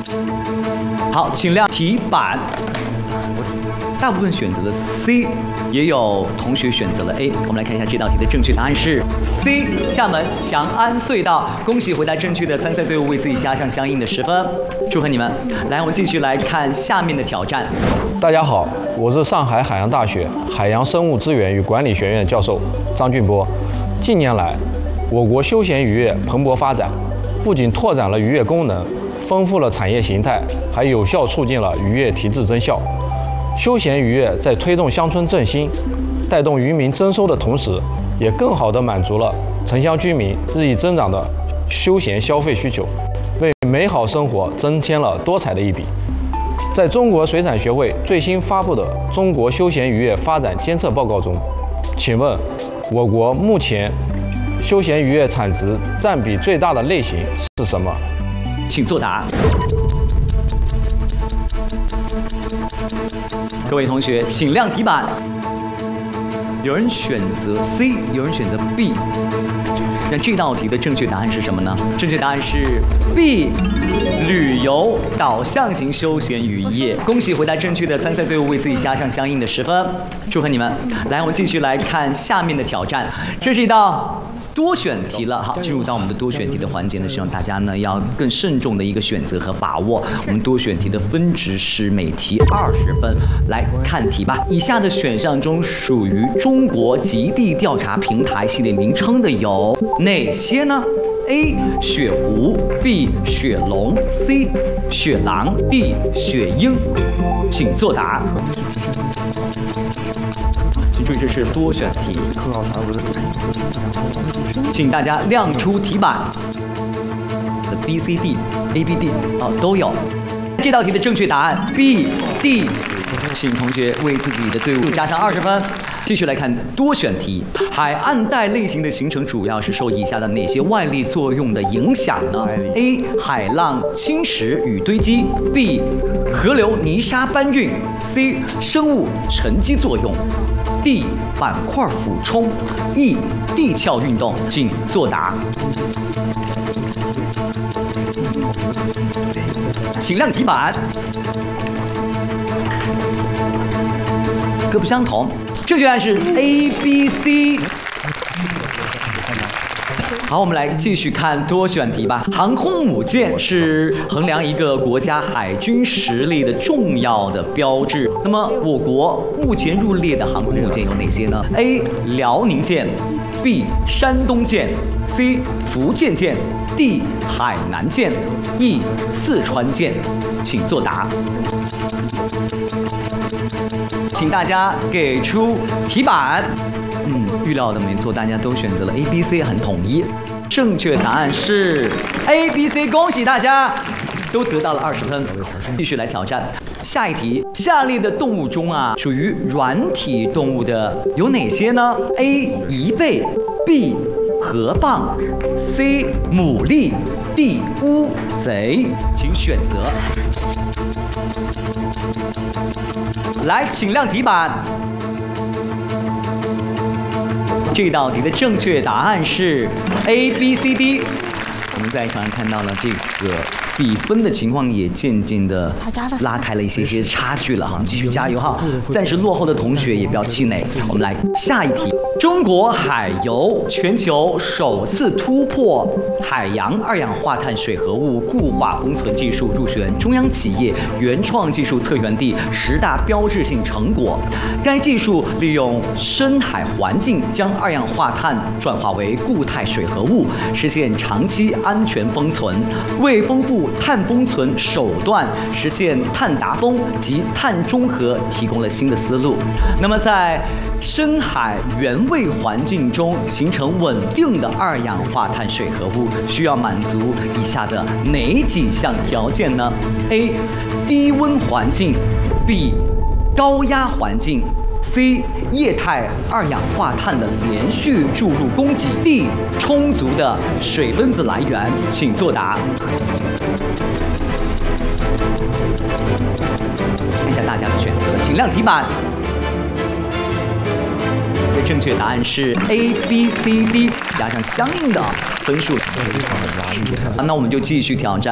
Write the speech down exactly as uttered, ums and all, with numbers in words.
好，请亮题板。大部分选择了 C， 也有同学选择了 A。我们来看一下这道题的正确答案是 C， 厦门祥安隧道。恭喜回答正确的参赛队伍为自己加上相应的十分，祝贺你们！来，我们继续来看下面的挑战。 大家好，我是上海海洋大学海洋生物资源与管理学院教授张俊波。近年来，我国休闲渔业蓬勃发展，不仅拓展了渔业功能，丰富了产业形态，还有效促进了渔业提质增效。休闲渔业在推动乡村振兴、带动渔民增收的同时，也更好地满足了城乡居民日益增长的休闲消费需求，为美好生活增添了多彩的一笔。在中国水产学会最新发布的《中国休闲渔业发展监测报告》中，请问我国目前休闲渔业产值占比最大的类型是什么？ 请作答。各位同学，请亮题板。有人选择 C， 有人选择 B。那这道题的正确答案是什么呢？正确答案是 B， 旅游导向型休闲渔业。恭喜回答正确的参赛队伍为自己加上相应的十分，祝贺你们！来，我们继续来看下面的挑战。这是一道多选题了，好，进入到我们的多选题的环节呢，希望大家呢要更慎重的一个选择和把握。我们多选题的分值是每题二十分。来看题吧。以下的选项中属于中国极地调查平台系列名称的有哪些呢 ？A. 雪狐 B. 雪龙 C. 雪狼 D. 雪鹰，请作答。请注意，这是多选题，请大家亮出题板。B、C、D、A、B、D 哦都有。这道题的正确答案 B、D， 请同学为自己的队伍加上二十分。继续来看多选题，海岸带类型的形成主要是受以下的哪些外力作用的影响呢 ？A. 海浪侵蚀与堆积 ；B. 河流泥沙搬运 ；C. 生物沉积作用 ；D. 板块俯冲 ；E. 地壳运动。请作答。请亮题板。各不相同。正确答案是 A、B、C。好，我们来继续看多选题吧。航空母舰是衡量一个国家海军实力的重要的标志。那么，我国目前入列的航空母舰有哪些呢 ？A. 辽宁舰 B. 山东舰 C. 福建舰 D. 海南舰 E. 四川舰，请作答。请大家给出题板。嗯，预料的没错，大家都选择了 A、B、C， 很统一。正确答案是 A、B、C， 恭喜大家都得到了二十分。继续来挑战下一题。下列的动物中啊，属于软体动物的有哪些呢 ？A. 贻贝 B. 河蚌 C. 牡蛎 D. 乌贼，请选择。来，请亮题板。这道题的正确答案是 A、B、C、D。我们在场上看到了这个比分的情况也渐渐的拉开了一些些差距了哈，我们继续加油哈！暂时落后的同学也不要气馁。我们来下一题。中国海油全球首次突破海洋二氧化碳水合物固化封存技术，入选中央企业原创技术策源地十大标志性成果。该技术利用深海环境将二氧化碳转化为固态水合物，实现长期安全封存，为丰富碳封存手段，实现碳达峰及碳中和提供了新的思路。那么在深海原味环境中形成稳定的二氧化碳水合物，需要满足以下的哪几项条件呢 ？A. 低温环境 B. 高压环境 C. 液态二氧化碳的连续注入供给 D. 充足的水分子来源，请作答。看一下大家的选择，请亮题板。正确答案是 A、B、C、D， 加上相应的分数。那我们就继续挑战。